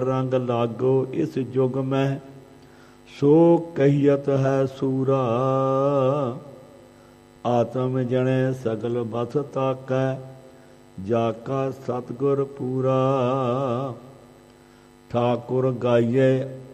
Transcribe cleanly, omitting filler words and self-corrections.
ਰੰਗ ਲਾਗੋ ਇਸ ਜੁਗ ਮੈਂ ਸੋ ਕਹੀਅਤ ਹੈ ਸੂਰਾ। ਆਤਮ ਜਣੇ ਸਗਲ ਬਸ ਤਾਕੈ ਜਾ ਕਾ ਸਤਿਗੁਰ ਪੂਰਾ। ਠਾਕੁਰ ਗਾਈਏ